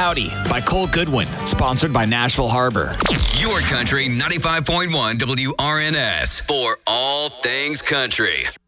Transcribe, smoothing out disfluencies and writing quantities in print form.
Howdy by Cole Goodwin, sponsored by Nashville Harbor. Your Country 95.1 WRNS for all things country.